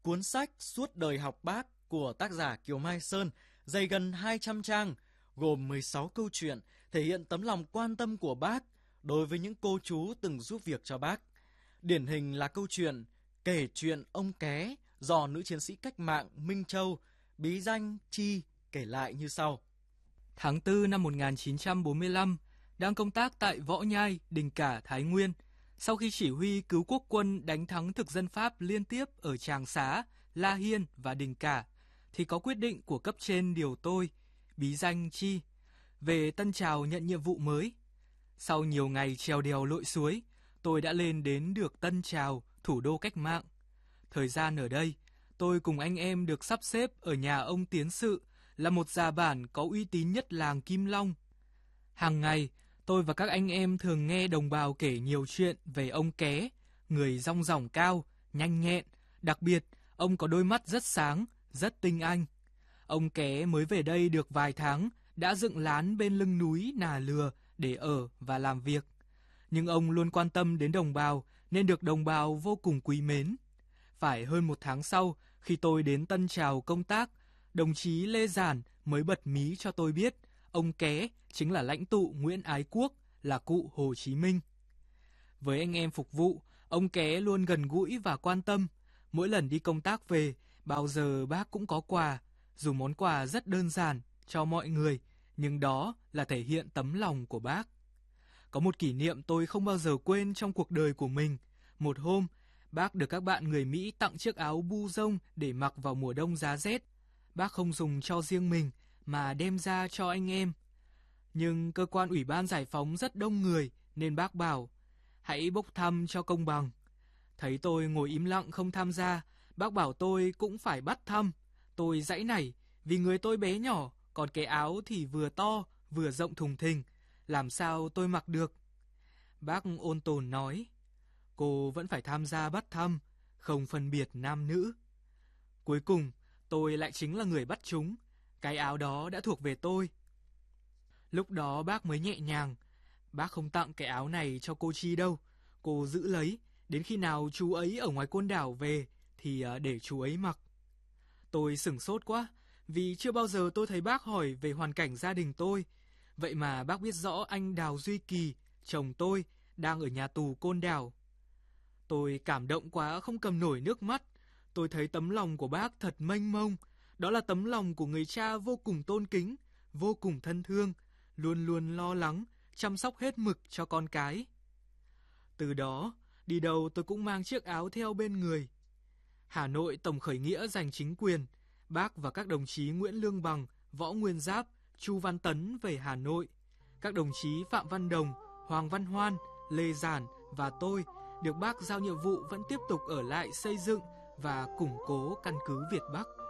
Cuốn sách Suốt đời học Bác của tác giả Kiều Mai Sơn dày gần 200 trang, gồm 16 câu chuyện thể hiện tấm lòng quan tâm của Bác đối với những cô chú từng giúp việc cho Bác. Điển hình là câu chuyện Kể chuyện ông Ké do nữ chiến sĩ cách mạng Minh Châu, bí danh Chi kể lại như sau. Tháng 4 năm 1945, đang công tác tại Võ Nhai, Đình Cả, Thái Nguyên. Sau khi chỉ huy cứu quốc quân đánh thắng thực dân Pháp liên tiếp ở Tràng Xá, La Hiên và Đình Cả, thì có quyết định của cấp trên điều tôi, bí danh Chi, về Tân Trào nhận nhiệm vụ mới. Sau nhiều ngày trèo đèo lội suối, tôi đã lên đến được Tân Trào, thủ đô cách mạng. Thời gian ở đây, tôi cùng anh em được sắp xếp ở nhà ông Tiến Sự, là một già bản có uy tín nhất làng Kim Long. Hàng ngày, tôi và các anh em thường nghe đồng bào kể nhiều chuyện về ông Ké, người dong dỏng cao, nhanh nhẹn, đặc biệt ông có đôi mắt rất sáng, rất tinh anh. Ông Ké mới về đây được vài tháng, đã dựng lán bên lưng núi Nà Lừa để ở và làm việc. Nhưng ông luôn quan tâm đến đồng bào nên được đồng bào vô cùng quý mến. Phải hơn một tháng sau, khi tôi đến Tân Trào công tác, đồng chí Lê Giản mới bật mí cho tôi biết ông Ké chính là lãnh tụ Nguyễn Ái Quốc, là cụ Hồ Chí Minh. Với anh em phục vụ, ông Ké luôn gần gũi và quan tâm. Mỗi lần đi công tác về, bao giờ bác cũng có quà, dù món quà rất đơn giản cho mọi người, nhưng đó là thể hiện tấm lòng của bác. Có một kỷ niệm tôi không bao giờ quên trong cuộc đời của mình. Một hôm, bác được các bạn người Mỹ tặng chiếc áo bu rông để mặc vào mùa đông giá rét. Bác không dùng cho riêng mình mà đem ra cho anh em. Nhưng cơ quan ủy ban giải phóng rất đông người nên bác bảo hãy bốc thăm cho công bằng. Thấy tôi ngồi im lặng không tham gia, bác bảo tôi cũng phải bắt thăm. Tôi giãy nảy vì người tôi bé nhỏ, còn cái áo thì vừa to vừa rộng thùng thình, làm sao tôi mặc được. Bác ôn tồn nói, cô vẫn phải tham gia bắt thăm, không phân biệt nam nữ. Cuối cùng, tôi lại chính là người bắt chúng. Cái áo đó đã thuộc về tôi. Lúc đó bác mới nhẹ nhàng. Bác không tặng cái áo này cho cô Chi đâu. Cô giữ lấy, đến khi nào chú ấy ở ngoài Côn Đảo về thì để chú ấy mặc. Tôi sửng sốt quá, vì chưa bao giờ tôi thấy bác hỏi về hoàn cảnh gia đình tôi. Vậy mà bác biết rõ anh Đào Duy Kỳ, chồng tôi, đang ở nhà tù Côn Đảo. Tôi cảm động quá không cầm nổi nước mắt. Tôi thấy tấm lòng của bác thật mênh mông. Đó là tấm lòng của người cha vô cùng tôn kính, vô cùng thân thương, luôn luôn lo lắng, chăm sóc hết mực cho con cái. Từ đó, đi đâu tôi cũng mang chiếc áo theo bên người. Hà Nội tổng khởi nghĩa giành chính quyền, bác và các đồng chí Nguyễn Lương Bằng, Võ Nguyên Giáp, Chu Văn Tấn về Hà Nội. Các đồng chí Phạm Văn Đồng, Hoàng Văn Hoan, Lê Giản và tôi được bác giao nhiệm vụ vẫn tiếp tục ở lại xây dựng và củng cố căn cứ Việt Bắc.